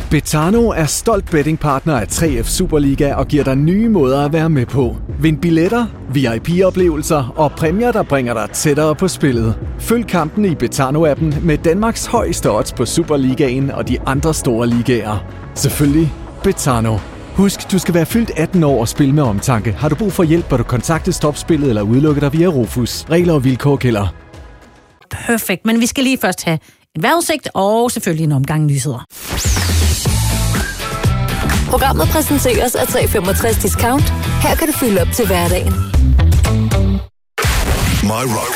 Betano er stolt bettingpartner af 3F Superliga og giver dig nye måder at være med på. Vind billetter, VIP-oplevelser og præmier, der bringer dig tættere på spillet. Følg kampen i Betano-appen med Danmarks højeste odds på Superligaen og de andre store ligaer. Selvfølgelig Betano. Husk, du skal være fyldt 18 år og spille med omtanke. Har du brug for hjælp, bør du kontakte Stopspillet eller udelukke dig via Rufus. Regler og vilkår gælder. Perfekt, men vi skal lige først have en vejrudsigt og selvfølgelig en omgang nyheder. Programmet præsenteres af 365 Discount. Her kan du fylde op til hverdagen. My Rock.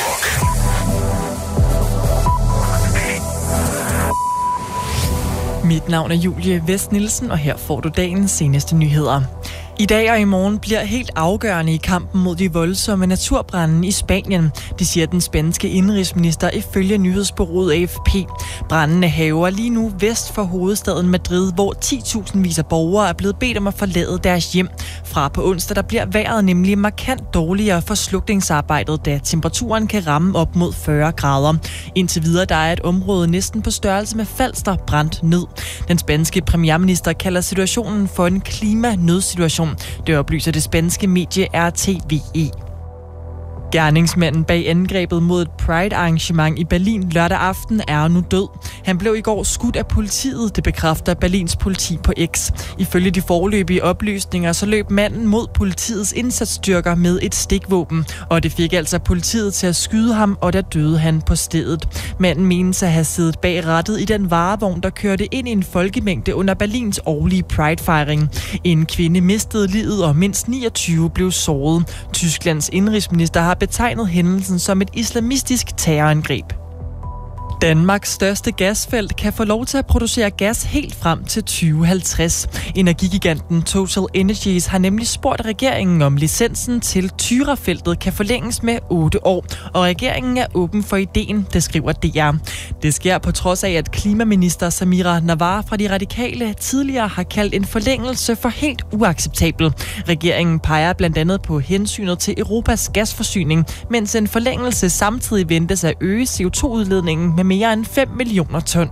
Mit navn er Julie Vest Nielsen, og her får du dagens seneste nyheder. I dag og i morgen bliver helt afgørende i kampen mod de voldsomme naturbrande i Spanien, det siger den spanske indenrigsminister ifølge nyhedsbureauet AFP. Brandene hærger lige nu vest for hovedstaden Madrid, hvor 10.000 vis af borgere er blevet bedt om at forlade deres hjem. Fra på onsdag der bliver vejret nemlig markant dårligere for slukningsarbejdet, da temperaturen kan ramme op mod 40 grader. Indtil videre der er et område næsten på størrelse med Falster brændt ned. Den spanske premierminister kalder situationen for en klimanødsituation. Det oplyser det spanske medie RTVE. Gerningsmanden bag angrebet mod et Pride-arrangement i Berlin lørdag aften er nu død. Han blev i går skudt af politiet, det bekræfter Berlins politi på X. Ifølge de foreløbige oplysninger, så løb manden mod politiets indsatsstyrker med et stikvåben, og det fik altså politiet til at skyde ham, og der døde han på stedet. Manden menes at have siddet bag rattet i den varevogn, der kørte ind i en folkemængde under Berlins årlige Pride-fejring. En kvinde mistede livet, og mindst 29 blev såret. Tysklands indenrigsminister har betegnet hændelsen som et islamistisk terrorangreb. Danmarks største gasfelt kan få lov til at producere gas helt frem til 2050. Energigiganten Total Energies har nemlig spurgt regeringen, om licensen til Tyrafeltet kan forlænges med 8 år, og regeringen er åben for ideen, det skriver DR. Det sker på trods af, at klimaminister Samira Nawar fra De Radikale tidligere har kaldt en forlængelse for helt uacceptabel. Regeringen peger blandt andet på hensynet til Europas gasforsyning, mens en forlængelse samtidig ventes at øge CO2-udledningen med mere end 5 millioner ton.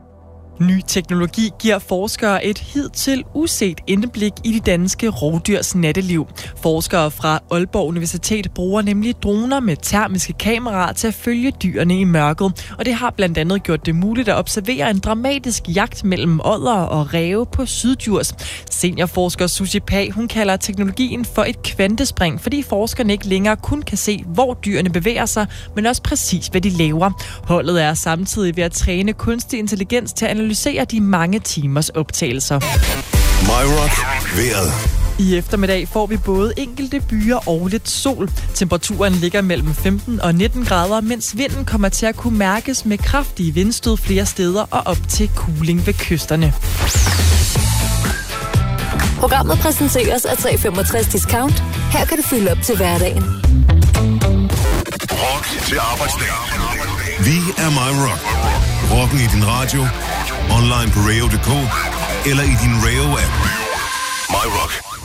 Ny teknologi giver forskere et hidtil uset indblik i de danske rovdyrs natteliv. Forskere fra Aalborg Universitet bruger nemlig droner med termiske kameraer til at følge dyrene i mørket, og det har blandt andet gjort det muligt at observere en dramatisk jagt mellem odder og ræve på Syddjurs. Seniorforsker Susie Pag, hun kalder teknologien for et kvantespring, fordi forskerne ikke længere kun kan se, hvor dyrene bevæger sig, men også præcis, hvad de laver. Holdet er samtidig ved at træne kunstig intelligens til at analysere de mange timers optagelser. My Rock. Vejret. I eftermiddag får vi både enkelte byer og lidt sol. Temperaturen ligger mellem 15 og 19 grader, mens vinden kommer til at kunne mærkes med kraftige vindstød flere steder og op til kuling ved kysterne. Programmet præsenteres af 365 Discount. Her kan du fylde op til hverdagen. Rock til arbejdsdag. Vi er My Rock. Rocken i din radio, online på radio.dk eller i din radio-app. My Rock.